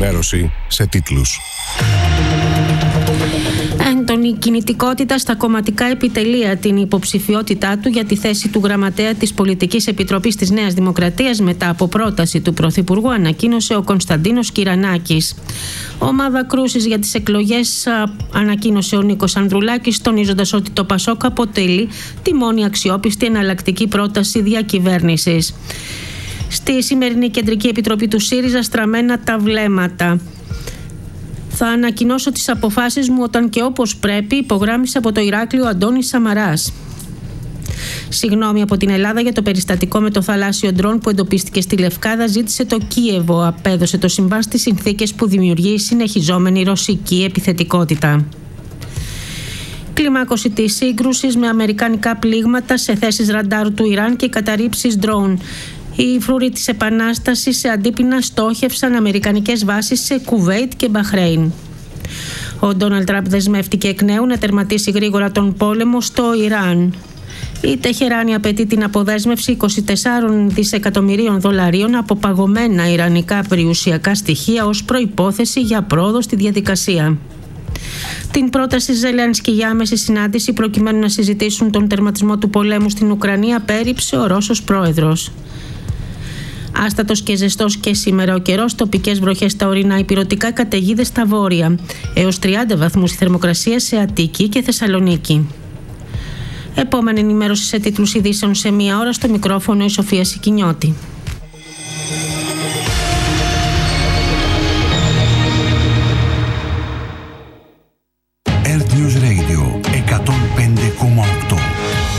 ενημέρωση σε τίτλους. Έντονη κινητικότητα στα κομματικά επιτελεία. Την υποψηφιότητά του για τη θέση του γραμματέα της Πολιτικής Επιτροπής της Νέας Δημοκρατίας μετά από πρόταση του Πρωθυπουργού ανακοίνωσε ο Κωνσταντίνος Κυρανάκης. Ομάδα κρούσης για τις εκλογές ανακοίνωσε ο Νίκος Ανδρουλάκης, τονίζοντας ότι το ΠΑΣΟΚ αποτελεί τη μόνη αξιόπιστη εναλλακτική πρόταση διακυβέρνησης. Στη σημερινή Κεντρική Επιτροπή του ΣΥΡΙΖΑ στραμμένα τα βλέμματα. Θα ανακοινώσω τις αποφάσεις μου όταν και όπως πρέπει, υπογράμμισε από το Ηράκλειο Αντώνης Σαμαράς. Συγγνώμη από την Ελλάδα για το περιστατικό με το θαλάσσιο ντρόν που εντοπίστηκε στη Λευκάδα, ζήτησε το Κίεβο. Απέδωσε το συμβάν στις συνθήκες που δημιουργεί η συνεχιζόμενη ρωσική επιθετικότητα. Κλιμάκωση της σύγκρουσης με αμερικανικά πλήγματα σε θέσεις ραντάρου του Ιράν και καταρρίψεις ντρόν. Οι φρούροι της Επανάστασης σε αντίπεινα στόχευσαν αμερικανικές βάσεις σε Κουβέιτ και Μπαχρέιν. Ο Ντόναλντ Τραμπ δεσμεύτηκε εκ νέου να τερματίσει γρήγορα τον πόλεμο στο Ιράν. Η Τεχεράνη απαιτεί την αποδέσμευση 24 δισεκατομμυρίων δολαρίων από παγωμένα ιρανικά περιουσιακά στοιχεία ως προϋπόθεση για πρόοδο στη διαδικασία. Την πρόταση Ζελένσκι για άμεση συνάντηση προκειμένου να συζητήσουν τον τερματισμό του πολέμου στην Ουκρανία πέριψε ο Ρώσος πρόεδρος. Άστατος και ζεστός και σήμερα ο καιρός, τοπικές βροχές στα ορεινά, ηπειρωτικά καταιγίδες στα βόρεια. Έως 30 βαθμούς η θερμοκρασία σε Αττική και Θεσσαλονίκη. Επόμενη ενημέρωση σε τίτλους ειδήσεων σε μία ώρα, στο μικρόφωνο η Σοφία Σικινιώτη.